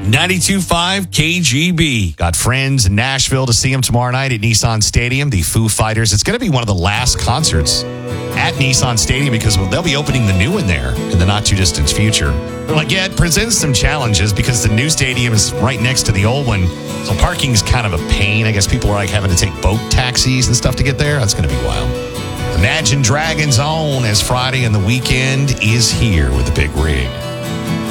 92.5 KGB. Got friends in Nashville to see them tomorrow night at Nissan Stadium, the Foo Fighters. It's going to be one of the last concerts at Nissan Stadium because they'll be opening the new one there in the not-too-distant future. But yeah, it presents some challenges because the new stadium is right next to the old one, so parking's kind of a pain. I guess people are having to take boat taxis and stuff to get there. That's going to be wild. Imagine Dragons on as Friday and the weekend is here with the big rig.